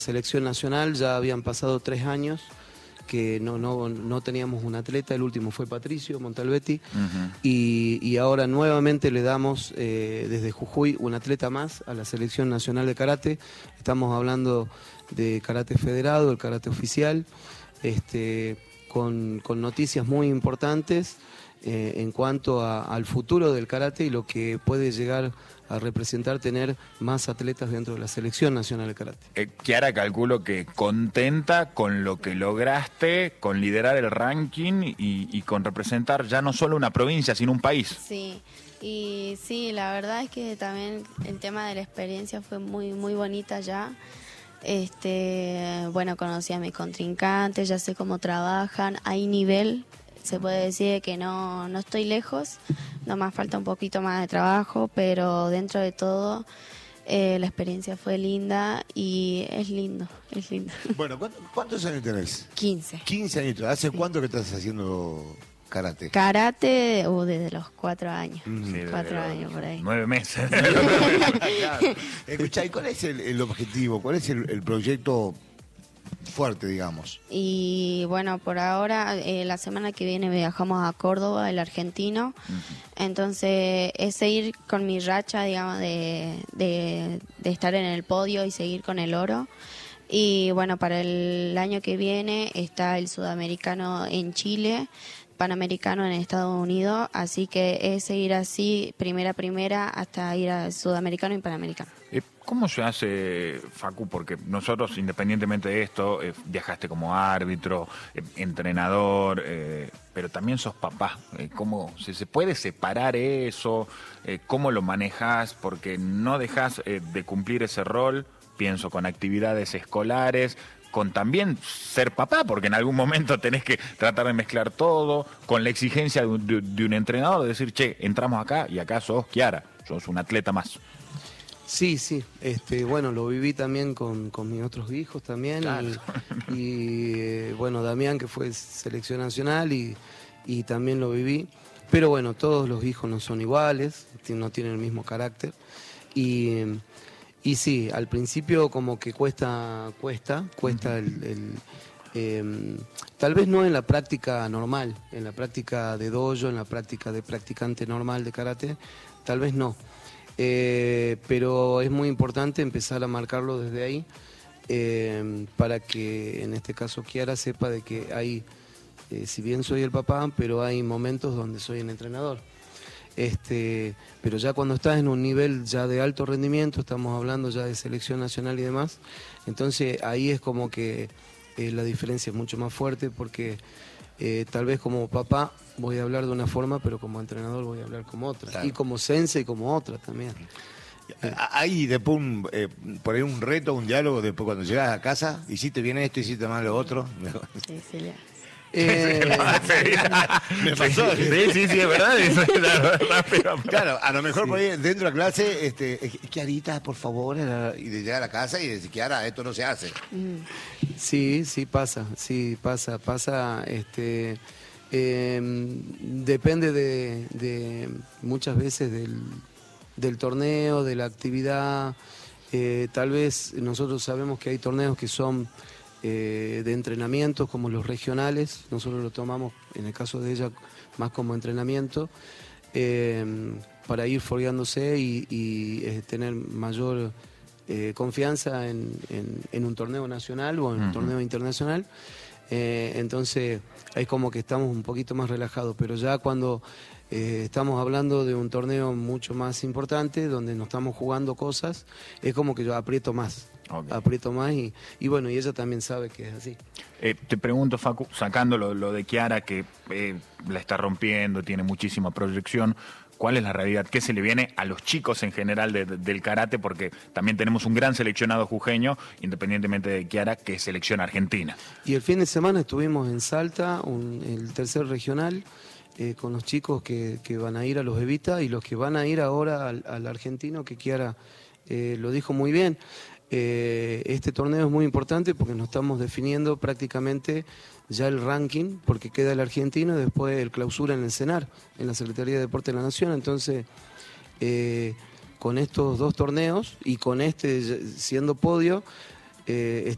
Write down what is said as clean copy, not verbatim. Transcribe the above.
Selección nacional ya habían pasado 3 años que no teníamos un atleta, el último fue Patricio Montalbetti, y ahora nuevamente le damos desde Jujuy un atleta más a la Selección Nacional de Karate. Estamos hablando de karate federado, el karate oficial, con noticias muy importantes en cuanto al futuro del karate y lo que puede llegar a representar tener más atletas dentro de la Selección Nacional de Karate. Kiara, calculo que contenta con lo que lograste, con liderar el ranking y con representar ya no solo una provincia, sino un país. Sí, y sí, la verdad es que también el tema de la experiencia fue muy bonita ya. Bueno, conocí a mis contrincantes, ya sé cómo trabajan, hay nivel. Se puede decir que no estoy lejos, nomás falta un poquito más de trabajo, pero dentro de todo la experiencia fue linda y es lindo. Bueno, ¿cuántos años tenés? 15. 15 años. ¿Hace cuánto que estás haciendo karate? Karate desde los 4 años. Sí, 4 años por ahí. 9 meses. Claro. Escuchá, ¿y cuál es el objetivo? ¿Cuál es el proyecto fuerte, digamos? Y bueno, por ahora, la semana que viene viajamos a Córdoba, el argentino. Entonces, es seguir con mi racha, digamos, de estar en el podio y seguir con el oro. Y bueno, para el año que viene está el sudamericano en Chile, panamericano en Estados Unidos. Así que es seguir así, primera, hasta ir al sudamericano y panamericano. ¿Cómo se hace, Facu? Porque nosotros, independientemente de esto, viajaste como árbitro, entrenador, pero también sos papá. ¿Cómo se puede separar eso? ¿Cómo lo manejás? Porque no dejás de cumplir ese rol, pienso, con actividades escolares, con también ser papá, porque en algún momento tenés que tratar de mezclar todo, con la exigencia de un entrenador, de decir, che, entramos acá y acá sos Kiara, sos un atleta más. Sí, bueno, lo viví también con mis otros hijos también, claro. y bueno, Damián, que fue selección nacional, y también lo viví, pero bueno, todos los hijos no son iguales, no tienen el mismo carácter, y sí, al principio como que cuesta tal vez no en la práctica normal, en la práctica de dojo, en la práctica de practicante normal de karate, tal vez no. Pero es muy importante empezar a marcarlo desde ahí para que en este caso Kiara sepa de que hay, si bien soy el papá, pero hay momentos donde soy el entrenador. Pero ya cuando estás en un nivel ya de alto rendimiento, estamos hablando ya de selección nacional y demás, entonces ahí es como que la diferencia es mucho más fuerte porque tal vez como papá voy a hablar de una forma, pero como entrenador voy a hablar como otra. Claro. Y como sensei como otra también. Hay después por ahí un reto, un diálogo, después cuando llegas a casa, hiciste bien esto, hiciste mal lo otro. Sí. Me pasó. Sí, es verdad. Claro, a lo mejor por ahí dentro de la clase, Kiarita, por favor, y de llegar a la casa y decir, Kiara, esto no se hace. Sí, pasa. Depende de muchas veces del torneo, de la actividad. Tal vez nosotros sabemos que hay torneos que son de entrenamiento, como los regionales. Nosotros lo tomamos, en el caso de ella, más como entrenamiento, para ir fogueándose y tener mayor confianza en un torneo nacional o en un torneo internacional. Entonces es como que estamos un poquito más relajados, pero ya cuando estamos hablando de un torneo mucho más importante, donde nos estamos jugando cosas, es como que yo aprieto más. Okay. Aprieto más y bueno, y ella también sabe que es así. Te pregunto, Facu, sacando lo de Kiara, que la está rompiendo, tiene muchísima proyección, ¿cuál es la realidad? ¿Qué se le viene a los chicos en general del karate? Porque también tenemos un gran seleccionado jujeño, independientemente de Kiara, que es selección argentina. Y el fin de semana estuvimos en Salta, el tercer regional, con los chicos que van a ir a los Evita y los que van a ir ahora al argentino, que Kiara lo dijo muy bien. Este torneo es muy importante porque nos estamos definiendo prácticamente ya el ranking, porque queda el argentino y después el clausura en el CENAR, en la Secretaría de Deporte de la Nación. Entonces, con estos 2 torneos y con este siendo podio,